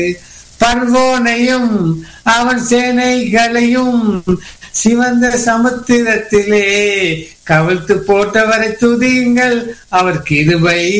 பர்வோனையும் அவன் சேனைகளையும் சிவந்த சமுத்திரத்திலே கவிழ்த்து போட்டவரை துதியுங்கள், அவர் கிருபை